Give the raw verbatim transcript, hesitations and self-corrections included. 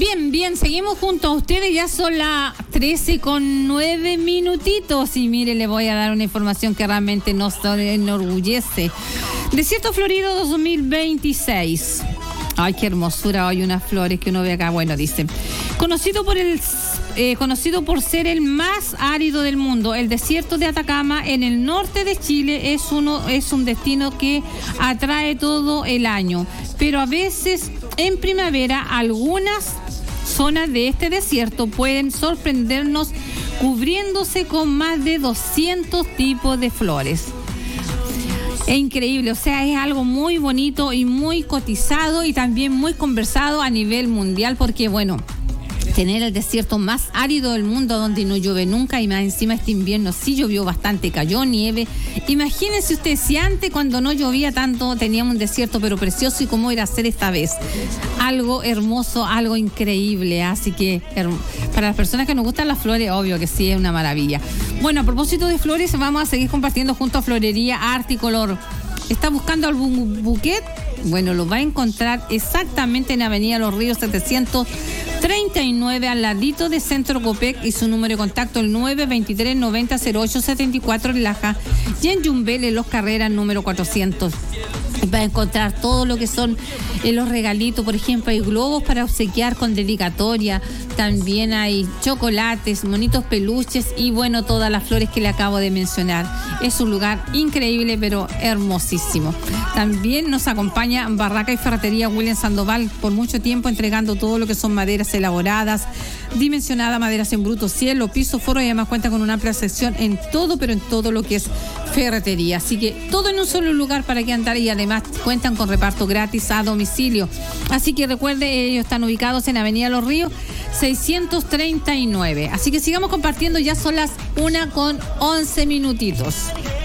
Bien, bien, seguimos junto a ustedes, ya son las trece con nueve minutitos y mire, le voy a dar una información que realmente nos enorgullece. Desierto Florido dos mil veintiséis. Ay, qué hermosura, hay unas flores que uno ve acá. Bueno, dice, conocido por el eh, conocido por ser el más árido del mundo, el desierto de Atacama en el norte de Chile es uno es un destino que atrae todo el año, pero a veces en primavera algunas zonas de este desierto pueden sorprendernos cubriéndose con más de doscientos tipos de flores. Es increíble, o sea, es algo muy bonito y muy cotizado y también muy conversado a nivel mundial porque, bueno, tener el desierto más árido del mundo donde no llueve nunca y más encima este invierno sí llovió bastante, cayó nieve. Imagínense ustedes, si antes cuando no llovía tanto teníamos un desierto pero precioso y cómo irá a ser esta vez. Algo hermoso, algo increíble, así que para las personas que nos gustan las flores, obvio que sí, es una maravilla. Bueno, a propósito de flores, vamos a seguir compartiendo junto a Florería Arte y Color. ¿Está buscando algún buquet? Bueno, lo va a encontrar exactamente en Avenida Los Ríos setecientos treinta y nueve, al ladito de Centro Copec, y su número de contacto el nueve veintitrés noventa cero ocho setenta y cuatro en Laja, y en Yumbel, en Los Carreras, número cuatrocientos. Va a encontrar todo lo que son eh, los regalitos, por ejemplo, hay globos para obsequiar con dedicatoria, también hay chocolates, monitos peluches y bueno, todas las flores que le acabo de mencionar. Es un lugar increíble, pero hermosísimo. También nos acompaña Barraca y Ferretería William Sandoval, por mucho tiempo entregando todo lo que son maderas elaboradas, dimensionadas, maderas en bruto, cielo, piso, foro, y además cuenta con una amplia sección en todo, pero en todo lo que es ferretería. Así que todo en un solo lugar para que andar, y además cuentan con reparto gratis a domicilio. Así que recuerde, ellos están ubicados en Avenida Los Ríos seiscientos treinta y nueve. Así que sigamos compartiendo, ya son las una con once minutitos.